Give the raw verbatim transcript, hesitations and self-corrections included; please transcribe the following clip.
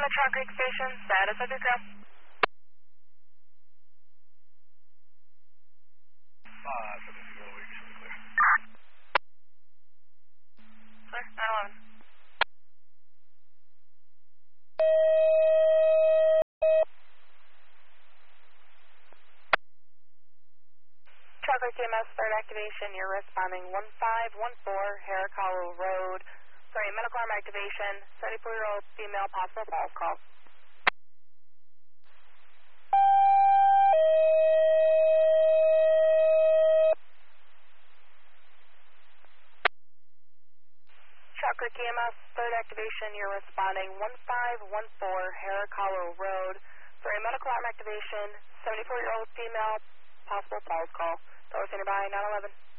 to Chalk Creek Station. Status of your call. Five, so this is a week, should be clear. Clear, nine eleven. Chalk Creek E M S, third activation. You're responding one five one four Harricollo Road. Sorry, medical arm activation. seventy-four-year-old female, possible false call. Chalk Creek E M S, third activation. You're responding one five one four Harricollo Road. For a medical arm activation, seventy-four-year-old female, possible false call. Doors nearby, nine eleven.